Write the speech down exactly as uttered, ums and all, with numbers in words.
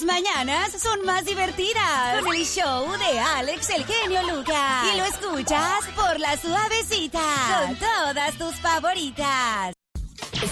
mañanas son más divertidas con el show de Alex el Genio Lucas. Y lo escuchas por La Suavecita con todas tus favoritas.